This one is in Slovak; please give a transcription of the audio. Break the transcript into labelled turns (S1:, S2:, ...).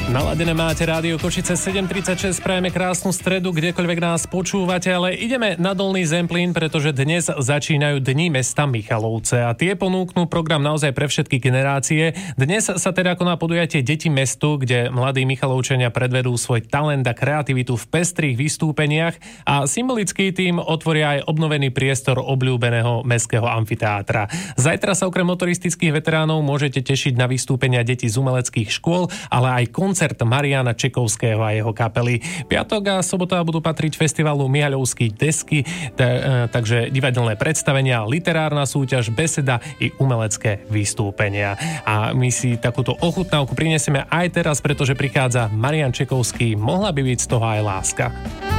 S1: Naladené máte rádio Košice 7:36, prajeme krásnu stredu, kdekoľvek nás počúvate, ale ideme na Dolný Zemplín, pretože dnes začínajú Dni mesta Michalovce a tie ponúknú program naozaj pre všetky generácie. Dnes sa teda koná podujatie Deti mestu, kde mladí Michalovčania predvedú svoj talent a kreativitu v pestrých vystúpeniach a symbolický tým otvoria aj obnovený priestor obľúbeného mestského amfiteátra. Zajtra sa okrem motoristických veteránov môžete tešiť na vystúpenia detí z umeleckých škôl, ale aj koncert Mariana Čekovského a jeho kapely. Piatok a sobota budú patriť festivalu Mihaľovský desky, takže divadelné predstavenia, literárna súťaž, beseda i umelecké vystúpenia. A my si takúto ochutnávku prinesieme aj teraz, pretože prichádza Marian Čekovský, Mohla by byť z toho aj láska.